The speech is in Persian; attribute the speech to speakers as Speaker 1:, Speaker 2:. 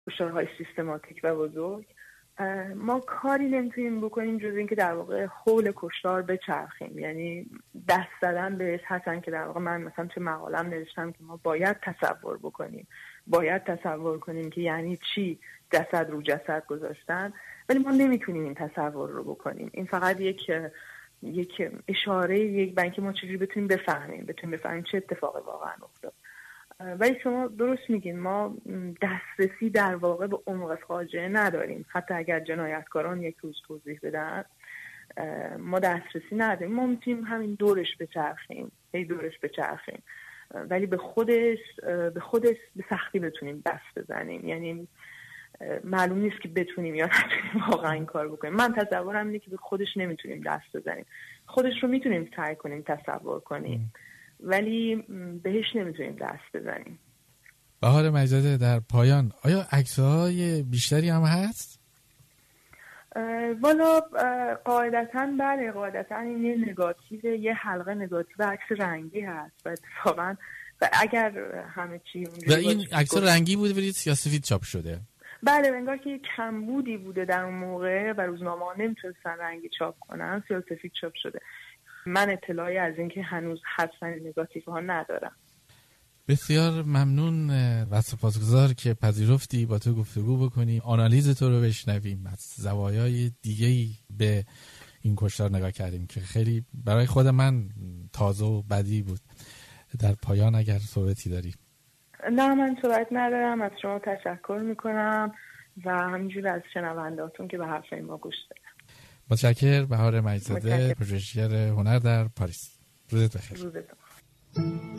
Speaker 1: کشتارهای سیستماتیک و بزرگ، ما کاری نمیتونیم بکنیم جز اینکه در واقع حول کشتار بچرخیم. یعنی دست زدن بهش هستن که در واقع من مثلا توی مقالم نوشتم که ما باید تصور کنیم که یعنی چی جسد رو جسد گذاشتن، ولی ما نمیتونیم این تصور رو بکنیم. این فقط یک اشاره، یک بنک ما چجوری بتونیم بفهمیم چه اتفاقی واقعا افتاد. ولی شما درست میگین، ما دسترسی در واقع به عمق فاجعه نداریم. حتی اگر جنایتکاران یک روز توضیح بدن، ما دسترسی نداریم. ما میتونیم همین دورش بچرخیم، ولی به خودش به سختی بتونیم دست بزنیم. یعنی معلوم نیست که بتونیم یا نتونیم واقعا این کار بکنیم. من تصورم اینه که به خودش نمیتونیم دست بزنیم. خودش رو میتونیم سعی کنیم تصور کنیم، ولی بهش نمیتونیم دست بزنیم.
Speaker 2: بهار مجیدزاده، در پایان آیا عکس‌های بیشتری هم هست؟
Speaker 1: والا قاعدتاً بله، قاعدتاً این یه نگاتیو، یه حلقه نگاتیو عکس رنگی هست و اتفاقاً و اگر همه چی
Speaker 2: و این عکس رنگی بوده ولی سیاه‌سفید چاپ شده.
Speaker 1: بله، انگار که کمبودی بوده در اون موقع و روزنامه‌ها نمیتونستن رنگی چاپ کنن، سیاه‌سفید چاپ شده. من اطلاعی از اینکه هنوز هستن نگاتیوها ندارم.
Speaker 2: بسیار ممنون و سپاسگزار که پذیرفتی با تو گفتگو بکنی، آنالیز تو رو بشنویم، از زوایای دیگه‌ای به این کشتار نگاه کردیم که خیلی برای خود من تازه و بدی بود. در پایان اگر صحبتی داری؟
Speaker 1: نه، من صحبت ندارم. از شما تشکر میکنم و همینجور از شنوندهاتون که به حرف ما گوش دادن.
Speaker 2: متشکرم. بهار مجیدزاده، پژوهشگر هنر در پاریس. روزت بخیر.
Speaker 1: روزت بخیر.